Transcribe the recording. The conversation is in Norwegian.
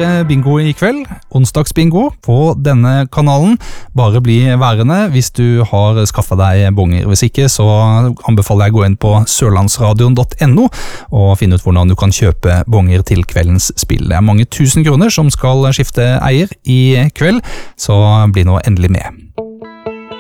bingo I kveld, onsdagsbingo på denne kanalen. Bare bli værende hvis du har skaffet deg bonger. Hvis ikke så anbefaler jeg å gå inn på sørlandsradion.no og finne ut hvordan du kan kjøpe bonger til kveldens spill. Det mange 1000 kroner som skal skifte eier I kveld, så bli nå endelig med.